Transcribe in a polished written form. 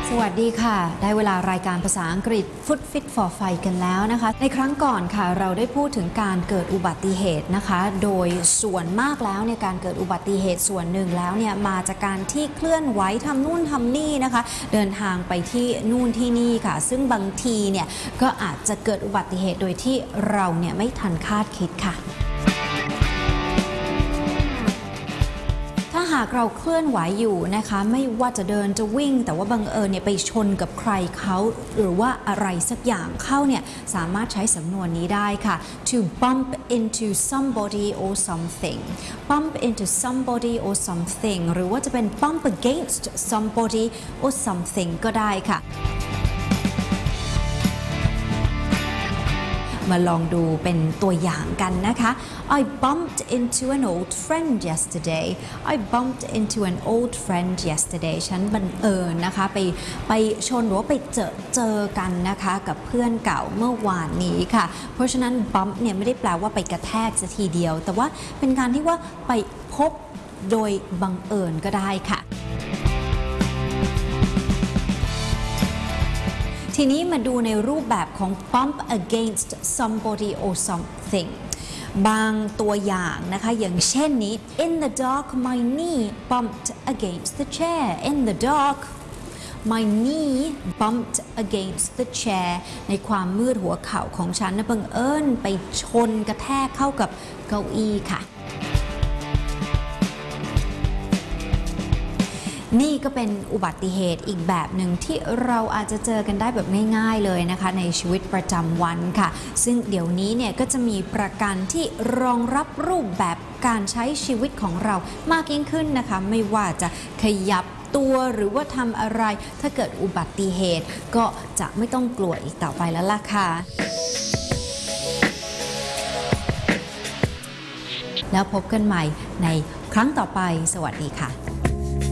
สวัสดีค่ะได้เวลารายการภาษาอังกฤษ Food Fit for Fight กันแล้วนะคะในครั้งก่อนค่ะเราได้พูดถึงการเกิดอุบัติเหตุนะคะโดยส่วนมากแล้วเนี่ยการเกิดอุบัติเหตุส่วนหนึ่งแล้วเนี่ยมาจากการที่เคลื่อนไหวทำนู่นทำนี่นะคะเดินทางไปที่นู่นที่นี่ค่ะซึ่งบางทีเนี่ยก็อาจจะเกิดอุบัติเหตุโดยที่เราเนี่ยไม่ทันคาดคิดค่ะถ้าหากเราเคลื่อนไหวอยู่นะคะไม่ว่าจะเดินจะวิ่งแต่ว่าบังเอิญเนี่ยไปชนกับใครเขาหรือว่าอะไรสักอย่างเข้าเนี่ยสามารถใช้สำนวนนี้ได้ค่ะ to bump into somebody or something bump into somebody or something หรือว่าจะเป็น bump against somebody or something ก็ได้ค่ะมาลองดูเป็นตัวอย่างกันนะคะ I bumped into an old friend yesterday I bumped into an old friend yesterday ฉันบังเอิญนะคะไปชนหรือว่าไปเจอกันนะคะกับเพื่อนเก่าเมื่อวานนี้ค่ะเพราะฉะนั้น bump เนี่ยไม่ได้แปลว่าไปกระแทกซะทีเดียวแต่ว่าเป็นการที่ว่าไปพบโดยบังเอิญก็ได้ค่ะทีนี้มาดูในรูปแบบของ bump against somebody or something บางตัวอย่างนะคะอย่างเช่นนี้ In the dark my knee bumped against the chair In the dark my knee bumped against the chair ในความมืดหัวเข่าของฉันนะบังเอิญไปชนกระแทกเข้ากับเก้าอี้ค่ะนี่ก็เป็นอุบัติเหตุอีกแบบหนึ่งที่เราอาจจะเจอกันได้แบบง่ายๆเลยนะคะในชีวิตประจำวันค่ะซึ่งเดี๋ยวนี้เนี่ยก็จะมีประกันที่รองรับรูปแบบการใช้ชีวิตของเรามากยิ่งขึ้นนะคะไม่ว่าจะขยับตัวหรือว่าทำอะไรถ้าเกิดอุบัติเหตุก็จะไม่ต้องกลัวอีกต่อไปแล้วล่ะค่ะแล้วพบกันใหม่ในครั้งต่อไปสวัสดีค่ะ